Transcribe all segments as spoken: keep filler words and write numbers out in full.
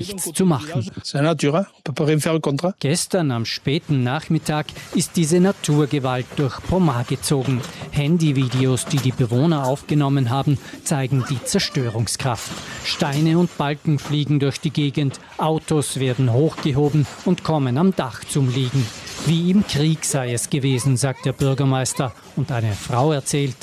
nichts zu machen. Gestern am späten Nachmittag ist diese Naturgewalt durch Pomar gezogen. Handyvideos, die die Bewohner aufgenommen haben, zeigen die Zerstörungskraft. Steine und Balken fliegen durch die Gegend, Autos werden hochgehoben und kommen am Dach zum Liegen. Wie im Krieg sei es gewesen, sagt der Bürgermeister. Und eine Frau erzählt: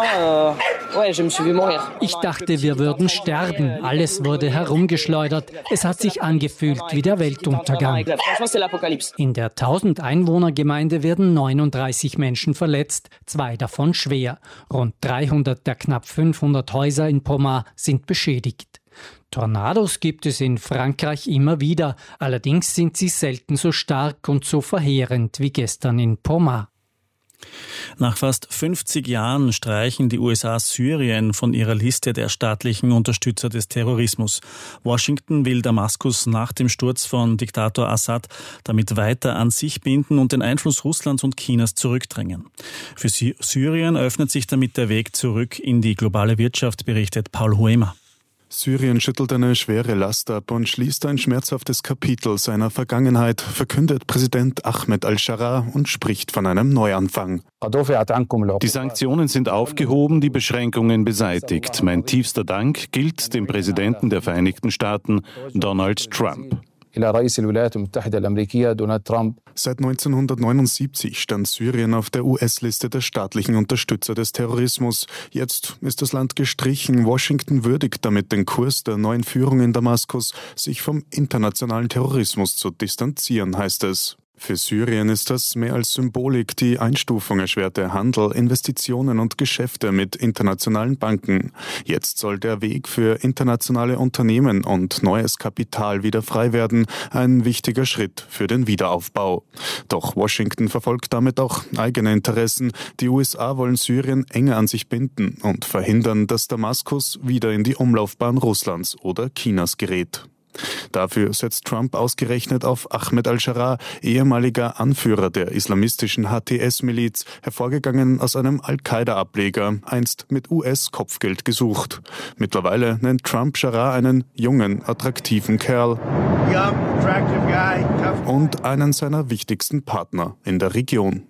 Ich dachte, wir würden sterben. Alles wurde herumgeschleudert. Es hat sich angefühlt wie der Weltuntergang. In der tausend-Einwohner-Gemeinde werden neununddreißig Menschen verletzt, zwei davon schwer. Rund dreihundert der knapp fünfhundert Häuser in Pomar sind beschädigt. Tornados gibt es in Frankreich immer wieder, allerdings sind sie selten so stark und so verheerend wie gestern in Pomar. Nach fast fünfzig Jahren streichen die U S A Syrien von ihrer Liste der staatlichen Unterstützer des Terrorismus. Washington will Damaskus nach dem Sturz von Diktator Assad damit weiter an sich binden und den Einfluss Russlands und Chinas zurückdrängen. Für Syrien öffnet sich damit der Weg zurück in die globale Wirtschaft, berichtet Paul Huemer. Syrien schüttelt eine schwere Last ab und schließt ein schmerzhaftes Kapitel seiner Vergangenheit, verkündet Präsident Ahmed al-Sharaa und spricht von einem Neuanfang. Die Sanktionen sind aufgehoben, die Beschränkungen beseitigt. Mein tiefster Dank gilt dem Präsidenten der Vereinigten Staaten, Donald Trump. Seit neunzehnhundertneunundsiebzig stand Syrien auf der U S-Liste der staatlichen Unterstützer des Terrorismus. Jetzt ist das Land gestrichen. Washington würdigt damit den Kurs der neuen Führung in Damaskus, sich vom internationalen Terrorismus zu distanzieren, heißt es. Für Syrien ist das mehr als Symbolik. Die Einstufung erschwerte Handel, Investitionen und Geschäfte mit internationalen Banken. Jetzt soll der Weg für internationale Unternehmen und neues Kapital wieder frei werden. Ein wichtiger Schritt für den Wiederaufbau. Doch Washington verfolgt damit auch eigene Interessen. Die U S A wollen Syrien enger an sich binden und verhindern, dass Damaskus wieder in die Umlaufbahn Russlands oder Chinas gerät. Dafür setzt Trump ausgerechnet auf Ahmed al-Sharaa, ehemaliger Anführer der islamistischen H T S-Miliz, hervorgegangen aus einem Al-Qaida-Ableger, einst mit U S-Kopfgeld gesucht. Mittlerweile nennt Trump Sharaa einen jungen, attraktiven Kerl und einen seiner wichtigsten Partner in der Region.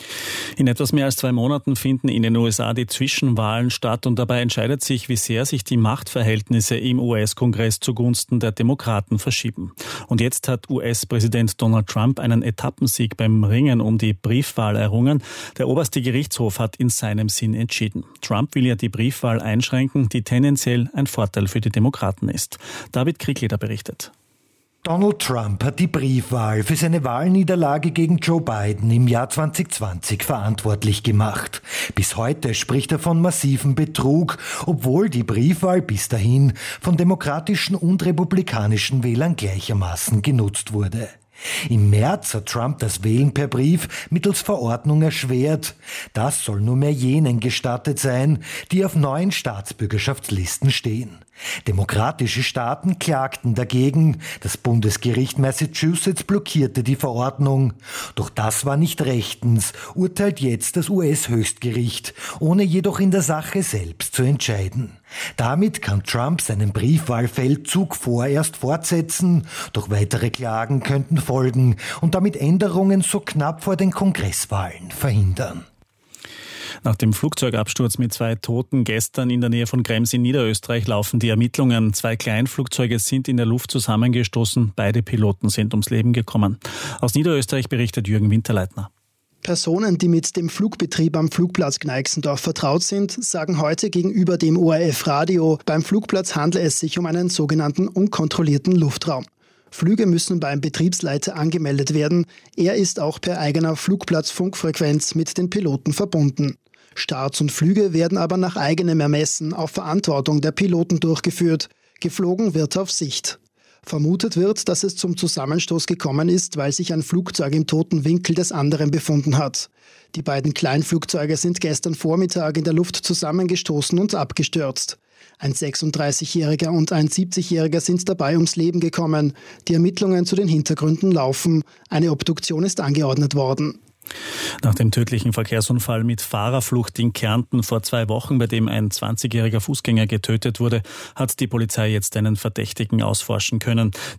In etwas mehr als zwei Monaten finden in den U S A die Zwischenwahlen statt und dabei entscheidet sich, wie sehr sich die Machtverhältnisse im U S-Kongress zugunsten der Demokraten verschieben. Und jetzt hat U S-Präsident Donald Trump einen Etappensieg beim Ringen um die Briefwahl errungen. Der oberste Gerichtshof hat in seinem Sinn entschieden. Trump will ja die Briefwahl einschränken, die tendenziell ein Vorteil für die Demokraten ist. David Kriegleder berichtet. Donald Trump hat die Briefwahl für seine Wahlniederlage gegen Joe Biden im Jahr zwanzig zwanzig verantwortlich gemacht. Bis heute spricht er von massivem Betrug, obwohl die Briefwahl bis dahin von demokratischen und republikanischen Wählern gleichermaßen genutzt wurde. Im März hat Trump das Wählen per Brief mittels Verordnung erschwert. Das soll nur mehr jenen gestattet sein, die auf neuen Staatsbürgerschaftslisten stehen. Demokratische Staaten klagten dagegen. Das Bundesgericht Massachusetts blockierte die Verordnung. Doch das war nicht rechtens, urteilt jetzt das U S-Höchstgericht, ohne jedoch in der Sache selbst zu entscheiden. Damit kann Trump seinen Briefwahlfeldzug vorerst fortsetzen, doch weitere Klagen könnten folgen und damit Änderungen so knapp vor den Kongresswahlen verhindern. Nach dem Flugzeugabsturz mit zwei Toten gestern in der Nähe von Krems in Niederösterreich laufen die Ermittlungen. Zwei Kleinflugzeuge sind in der Luft zusammengestoßen. Beide Piloten sind ums Leben gekommen. Aus Niederösterreich berichtet Jürgen Winterleitner. Personen, die mit dem Flugbetrieb am Flugplatz Gneixendorf vertraut sind, sagen heute gegenüber dem O R F-Radio, beim Flugplatz handle es sich um einen sogenannten unkontrollierten Luftraum. Flüge müssen beim Betriebsleiter angemeldet werden. Er ist auch per eigener Flugplatzfunkfrequenz mit den Piloten verbunden. Starts und Flüge werden aber nach eigenem Ermessen auf Verantwortung der Piloten durchgeführt. Geflogen wird auf Sicht. Vermutet wird, dass es zum Zusammenstoß gekommen ist, weil sich ein Flugzeug im toten Winkel des anderen befunden hat. Die beiden Kleinflugzeuge sind gestern Vormittag in der Luft zusammengestoßen und abgestürzt. Ein sechsunddreißigjähriger und ein siebzigjähriger sind dabei ums Leben gekommen. Die Ermittlungen zu den Hintergründen laufen. Eine Obduktion ist angeordnet worden. Nach dem tödlichen Verkehrsunfall mit Fahrerflucht in Kärnten vor zwei Wochen, bei dem ein zwanzigjähriger Fußgänger getötet wurde, hat die Polizei jetzt einen Verdächtigen ausforschen können.